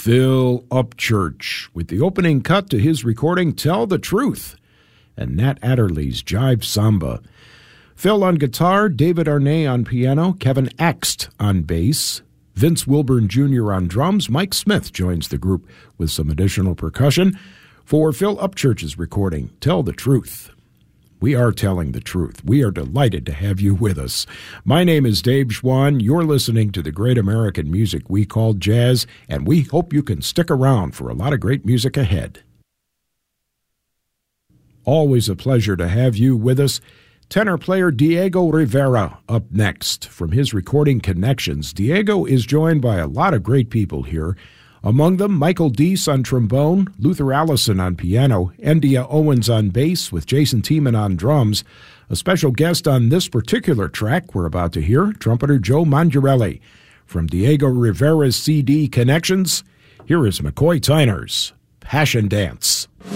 Phil Upchurch with the opening cut to his recording Tell the Truth, and Nat Adderley's Jive Samba. Phil on guitar, David Arnay on piano, Kevin Axt on bass, Vince Wilburn Jr. on drums. Mike Smith joins the group with some additional percussion for Phil Upchurch's recording Tell the Truth. We are telling the truth. We are delighted to have you with us. My name is Dave Schwann. You're listening to the great American music we call jazz, and we hope you can stick around for a lot of great music ahead. Always a pleasure to have you with us. Tenor player Diego Rivera up next. From his recording connections, Diego is joined by a lot of great people here. Among them, Michael Deese on trombone, Luther Allison on piano, Endia Owens on bass with Jason Tiemann on drums. A special guest on this particular track we're about to hear, trumpeter Joe Mangiarelli. From Diego Rivera's CD Connections, here is McCoy Tyner's Passion Dance.